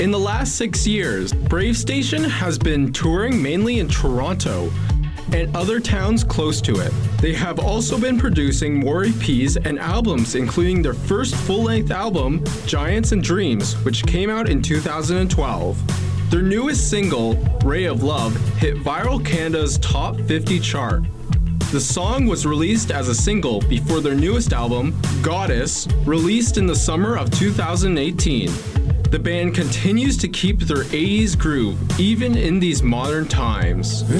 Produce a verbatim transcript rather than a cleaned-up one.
In the last six years, Brave Station has been touring mainly in Toronto and other towns close to it. They have also been producing more E Ps and albums, including their first full-length album, Giants and Dreams, which came out in two thousand twelve. Their newest single, Ray of Love, hit Viral Canada's top fifty chart. The song was released as a single before their newest album, Goddess, released in the summer of two thousand eighteen. The band continues to keep their eighties groove, even in these modern times.